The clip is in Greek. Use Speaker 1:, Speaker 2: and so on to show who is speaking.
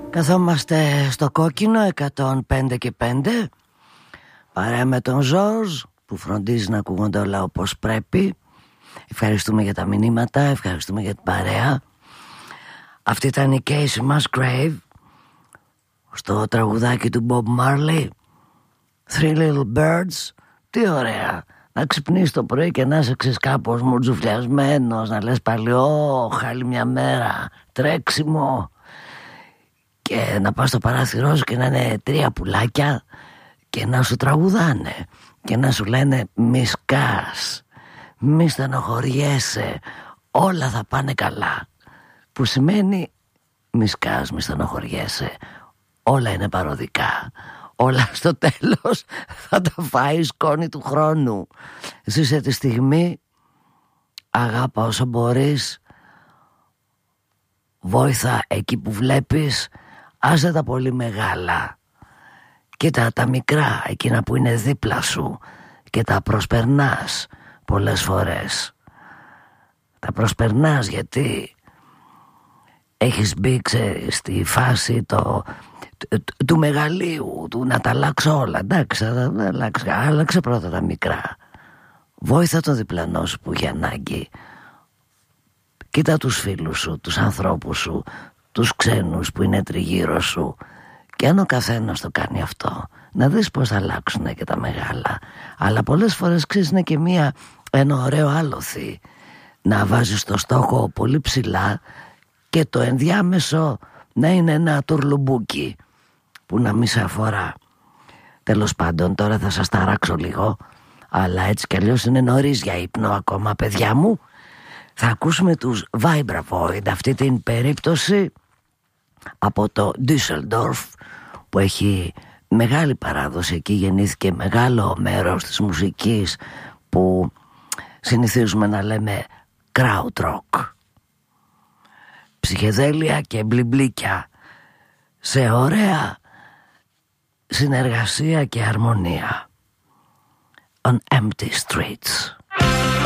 Speaker 1: Καθόμαστε στο κόκκινο 105 και 5, παρέα με τον Ζορζ που φροντίζει να ακούγονται όλα όπως πρέπει. Ευχαριστούμε για τα μηνύματα, ευχαριστούμε για την παρέα. Αυτή ήταν η Casey Musgrave στο τραγουδάκι του Bob Marley, Three Little Birds. Τι ωραία να ξυπνείς το πρωί και να είσαι κάπως μουρτζουφλιασμένος, να λες πάλι άλλη μια μέρα, τρέξιμο, και να πας στο παράθυρό σου και να είναι 3 πουλάκια και να σου τραγουδάνε και να σου λένε μη σκάς, μη στενοχωριέσαι, όλα θα πάνε καλά. Που σημαίνει μη σκάς, μη στενοχωριέσαι, όλα είναι παροδικά, όλα στο τέλος θα τα φάει η σκόνη του χρόνου. Ζήσε τη στιγμή, αγάπα όσο μπορείς, βόηθα εκεί που βλέπεις, άσε τα πολύ μεγάλα, κοίτα τα μικρά, εκείνα που είναι δίπλα σου, και τα προσπερνάς πολλές φορές. Τα προσπερνάς γιατί έχεις μπει στη φάση του μεγαλείου, του να τα αλλάξω όλα. Εντάξει, άλλαξε πρώτα τα μικρά. Βόηθα το διπλανό σου που έχει ανάγκη. Κοίτα τους φίλους σου, τους ανθρώπους σου, τους ξένους που είναι τριγύρω σου, και αν ο καθένας το κάνει αυτό, να δεις πως θα αλλάξουν και τα μεγάλα. Αλλά πολλές φορές ξέρεις, είναι και ένα ωραίο άλοθη να βάζεις το στόχο πολύ ψηλά και το ενδιάμεσο να είναι ένα τουρλουμπούκι που να μην σε αφορά. Τέλος πάντων, τώρα θα σας ταράξω λίγο, αλλά έτσι κι αλλιώς είναι νωρίς για ύπνο ακόμα, παιδιά μου. Θα ακούσουμε τους Vibra Void, αυτή την περίπτωση από το Düsseldorf, που έχει μεγάλη παράδοση. Εκεί γεννήθηκε μεγάλο μέρος της μουσικής που συνηθίζουμε να λέμε krautrock. Ψυχεδέλεια και μπλιμπλίκια σε ωραία συνεργασία και αρμονία. On empty streets.